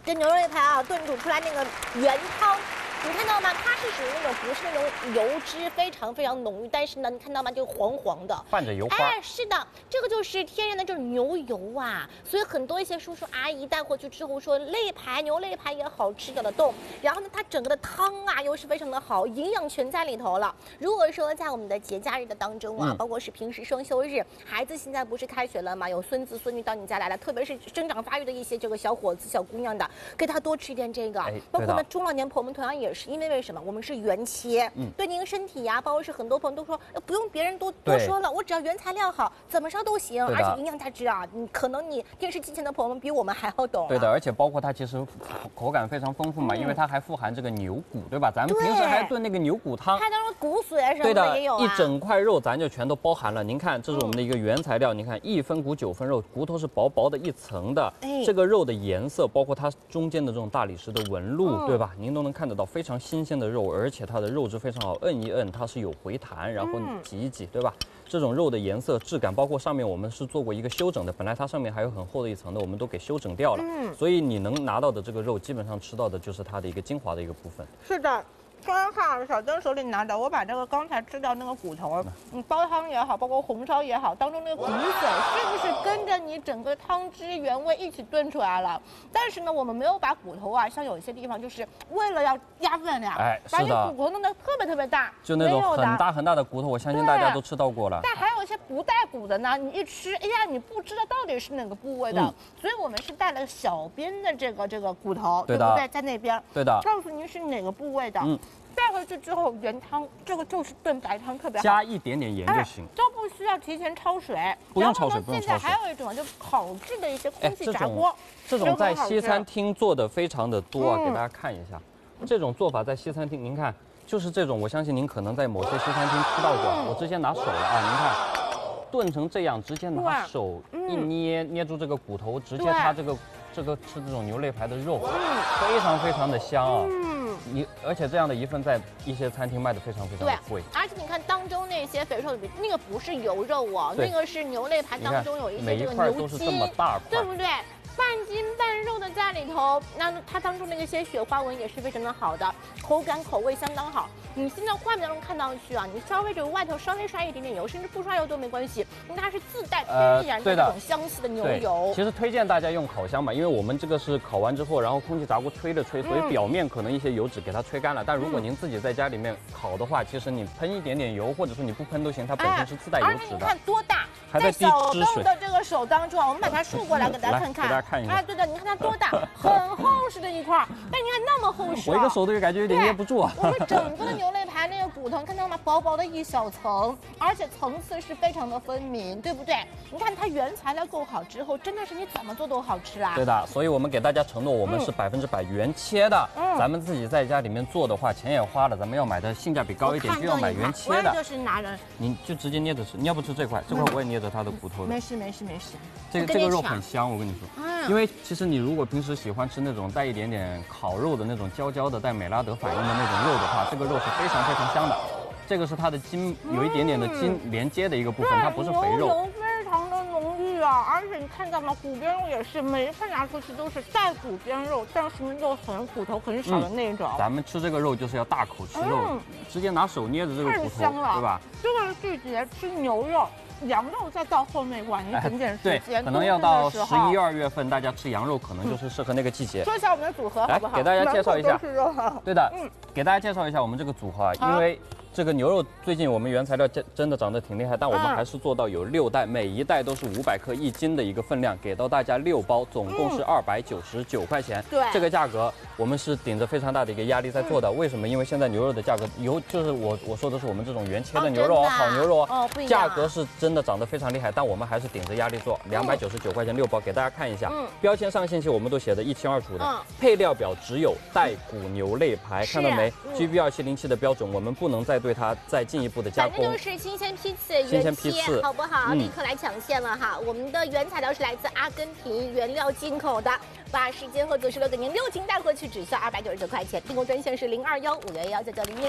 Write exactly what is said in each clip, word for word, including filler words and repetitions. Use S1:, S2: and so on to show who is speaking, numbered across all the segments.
S1: 这牛肉肋排啊，炖煮出来那个原汤。 你看到吗？它是属于那种不是那种油脂非常非常浓郁，但是呢，你看到吗？就黄黄的，
S2: 泛着油花。
S1: 哎，是的，这个就是天然的这种牛油啊。所以很多一些叔叔阿姨带回去之后说，肋排牛肋排也好吃得动。然后呢，它整个的汤啊又是非常的好，营养全在里头了。如果说在我们的节假日的当中啊，嗯、包括是平时双休日，孩子现在不是开学了嘛，有孙子孙女到你家来了，特别是生长发育的一些这个小伙子小姑娘的，给他多吃一点这个。哎、包括呢中老年朋友们同样也是，因为为什么？我们是原切，嗯，对您身体呀、啊，包括是很多朋友都说，不用别人多多说了，我只要原材料好，怎么烧都行，而且营养价值啊，你可能你电视机前的朋友们比我们还要懂、啊。
S2: 对的，而且包括它其实口感非常丰富嘛，嗯、因为它还富含这个牛骨，对吧？咱们平时还炖那个牛骨汤，
S1: 还当成骨髓什么的也有、啊、
S2: 一整块肉咱就全都包含了。您看，这是我们的一个原材料，嗯、您看一分骨九分肉，骨头是薄薄的一层的，哎、这个肉的颜色，包括它中间的这种大理石的纹路，嗯、对吧？您都能看得到非常新鲜的肉，而且它的肉质非常好，摁一摁它是有回弹，然后挤一挤，对吧？这种肉的颜色、质感，包括上面我们是做过一个修整的，本来它上面还有很厚的一层的，我们都给修整掉了。嗯，所以你能拿到的这个肉，基本上吃到的就是它的一个精华的一个部分。
S1: 是的。刚刚看小灯手里拿的，我把这个刚才吃掉那个骨头，嗯，煲汤也好，包括红烧也好，当中那个骨髓是不是跟着你整个汤汁原味一起炖出来了？但是呢，我们没有把骨头啊，像有一些地方就是为了要压分量，
S2: 哎，
S1: 把你骨头弄得特别特别大，
S2: 就那种很大很大的骨头，我相信大家都吃到过了。
S1: 但还有一些不带骨的呢，你一吃，哎呀，你不知道到底是哪个部位的，嗯、所以我们是带了小边的这个这个骨头，
S2: 对的，
S1: 对不对？在那边，
S2: 对的，
S1: 告诉您是哪个部位的。嗯。带回去之后，原汤这个就是炖白汤特别好，
S2: 加一点点盐就行，
S1: 都不需要提前焯水，
S2: 不用焯水，不用焯水。
S1: 现在还有一种就烤制的一些空气炸锅，
S2: 这种在西餐厅做的非常的多啊，给大家看一下，这种做法在西餐厅，您看就是这种，我相信您可能在某些西餐厅吃到过。我之前拿手了啊，您看，炖成这样，直接拿手一捏，捏住这个骨头，直接它这个这个吃这种牛肋排的肉，非常非常的香啊。你而且这样的一份在一些餐厅卖的非常非常的贵，
S1: 而且你看当中那些肥瘦的比，那个不是油肉哦，那个是牛肋排当中有一些这个牛筋，对不对？半筋半肉的在里头，那它当中那个些雪花纹也是非常的好的，口感口味相当好。你现在画面当中看上去啊，你稍微这个外头稍微刷一点点油，甚至不刷油都没关系，因为它是自带天然的这种香气的牛油。
S2: 呃、其实推荐大家用烤箱嘛，因为我们这个是烤完之后，然后空气炸锅吹了吹，所以表面可能一些油脂给它吹干了。嗯、但如果您自己在家里面烤的话，其实你喷一点点油，或者说你不喷都行，它本身是自带油脂的。
S1: 而且你看多大，
S2: 还在滴汁水
S1: 的这个手当中啊，我们把它竖过来给大家看看。
S2: 给大家看一下。
S1: 啊，对的，你看它多大，很厚实的一块，但你看那么厚实、啊，
S2: 我一个手都感觉有点捏不住啊。
S1: 我们整个的牛肋排那个骨头，看到吗？薄薄的一小层，而且层次是非常的分明，对不对？你看它原材料够好之后，真的是你怎么做都好吃啊。
S2: 对的，所以我们给大家承诺，我们是百分之百原切的。嗯，咱们自己在家里面做的话，钱也花了，咱们要买的性价比高一点，就要买原切的。
S1: 我就是拿人，
S2: 你就直接捏着吃。你要不吃这块，这块我也捏着它的骨头的。
S1: 没事没事没事，
S2: 这个这个肉很香，我跟你说。嗯，因为其实你如果平时喜欢吃那种带一点点烤肉的那种焦焦的带美拉德反应的那种肉的话，这个肉是非常非常香的。这个是它的筋有一点点的筋连接的一个部分，它不是肥肉。
S1: 牛油非常的浓郁啊，而且你看到吗？骨边肉也是每一份拿出去都是带骨边肉，但是呢又很骨头很少的那种。
S2: 嗯、咱们吃这个肉就是要大口吃肉，嗯、直接拿手捏着这个骨头，对吧？
S1: 这个季节吃牛肉。羊肉再到后面晚一点点时间，
S2: 对，可能要到十一二月份，大家吃羊肉可能就是适合那个季节。
S1: 说一下我们的组合好不好？
S2: 来给大家介绍一下。对的，嗯，给大家介绍一下我们这个组合啊，因为这个牛肉最近我们原材料真真的涨得挺厉害，但我们还是做到有六袋，每一袋都是五百克一斤的一个分量，给到大家六包，总共是二百九十九块钱。
S1: 对，
S2: 这个价格我们是顶着非常大的一个压力在做的。为什么？因为现在牛肉的价格，有就是我我说的是我们这种原切的牛肉哦，好牛肉哦，价格是真的涨得非常厉害，但我们还是顶着压力做，两百九十九块钱六包，给大家看一下。嗯，标签上信息我们都写的一清二楚的，配料表只有带骨牛肋排，看到没 ？G B 二七零七的标准，我们不能再对它再进一步的加工。
S1: 反正就是新鲜批次，
S2: 新鲜批次，
S1: 好不好？立刻来抢线了哈！我们的原材料是来自阿根廷，原料进口的，把时间和组织留给您，六斤带回去只需要二百九十九块钱，订购专线是零二幺五幺幺九九零零。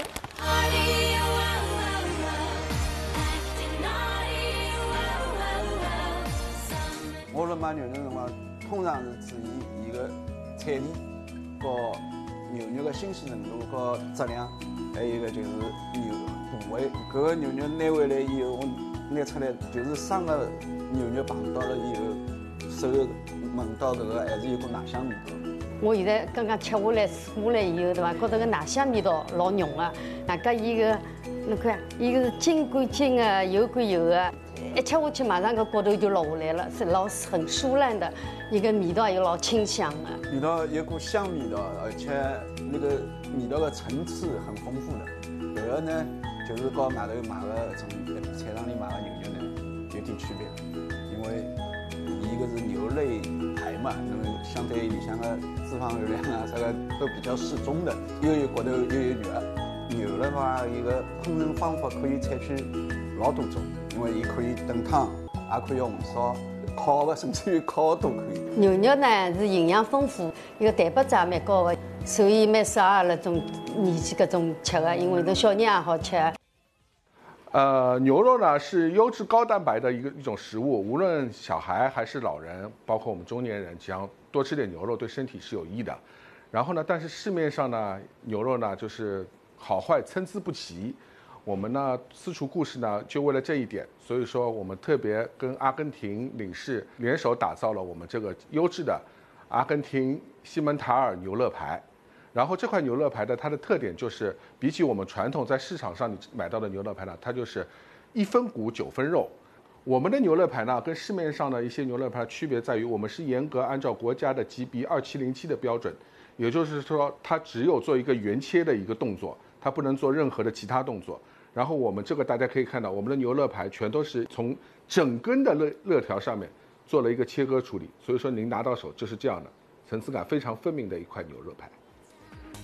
S3: 我的鳗鱼那什么，通常是指一一个彩礼和牛肉的新鲜程度和质量，还有一个就是牛部位。搿个牛肉拿回来以后，我拿出来就是生的牛肉碰到了以后，手闻到搿个还是有股奶香味道。
S4: 我现在刚刚吃下来试下来以后，对伐？觉得个奶香味道老浓啊。外加伊个，侬看，伊个是筋管筋啊，油管油啊，一吃下去马上个骨头就落下来了，是老很酥烂的，一个味道又老清香的。
S3: 味道有股香味道，而且那个味道的层次很丰富的。搿个呢，就是和外头买的从菜场里买的牛肉呢有点区别，因为伊搿是牛肋排嘛，那么相对里向的脂肪含量啊，啥个都比较适中的，又有骨头又有肉。牛的话，伊个烹饪方法可以采取老多种，因为伊可以炖汤，也可以红烧、烤的，甚至于烤都可以。
S4: 牛肉呢是营养丰富，伊个蛋白质也蛮高的，所以蛮适合那种年纪搿种吃的，因为都小人也好吃。
S5: 呃，牛肉呢是优质高蛋白的一个一种食物，无论小孩还是老人，包括我们中年人，只要多吃点牛肉，对身体是有益的。然后呢，但是市面上呢，牛肉呢就是好坏参差不齐。我们呢，私厨故事呢，就为了这一点，所以说我们特别跟阿根廷领事联手打造了我们这个优质的阿根廷西门塔尔牛肋排。然后这块牛肋排的它的特点就是，比起我们传统在市场上你买到的牛肋排呢，它就是一分骨九分肉。我们的牛肋排呢，跟市面上的一些牛肋排区别在于，我们是严格按照国家的 G B 二七零七的标准，也就是说，它只有做一个原切的一个动作，它不能做任何的其他动作。然后我们这个大家可以看到，我们的牛肋排全都是从整根的肋肋条上面做了一个切割处理，所以说您拿到手就是这样的，层次感非常分明的一块牛肋排。